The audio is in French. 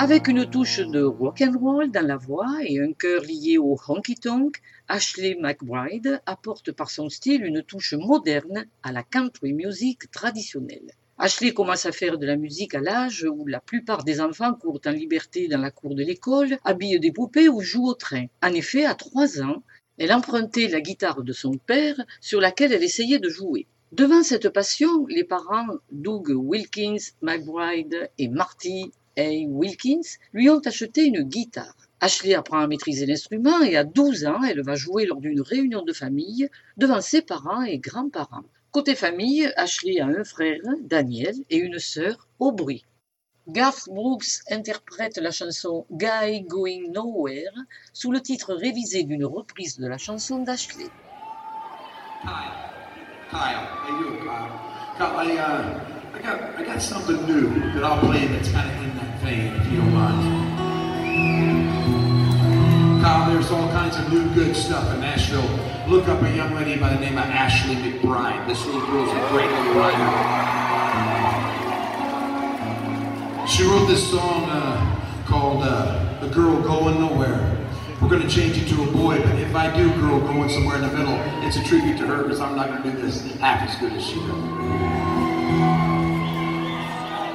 Avec une touche de rock'n'roll dans la voix et un chœur lié au honky-tonk, Ashley McBryde apporte par son style une touche moderne à la country music traditionnelle. Ashley commence à faire de la musique à l'âge où la plupart des enfants courent en liberté dans la cour de l'école, habillent des poupées ou jouent au train. En effet, à 3 ans, elle empruntait la guitare de son père sur laquelle elle essayait de jouer. Devant cette passion, les parents Doug Wilkins McBryde et Marty A. Wilkins lui ont acheté une guitare. Ashley apprend à maîtriser l'instrument et à 12 ans, elle va jouer lors d'une réunion de famille devant ses parents et grands-parents. Côté famille, Ashley a un frère, Daniel, et une sœur, Aubrey. Garth Brooks interprète la chanson Guy Going Nowhere sous le titre révisé d'une reprise de la chanson d'Ashley. Kyle, how you doing, Kyle? Kyle, I got something new that I'll play that's kind of in that vein, if you don't mind. Kyle, there's all kinds of new good stuff in Nashville. Look up a young lady by the name of Ashley McBryde. This little girl's a great little writer. She wrote this song called The Girl Going Nowhere. We're going to change it to a boy, but if I do girl going somewhere in the middle, it's a tribute to her because I'm not going to do this half as good as she does.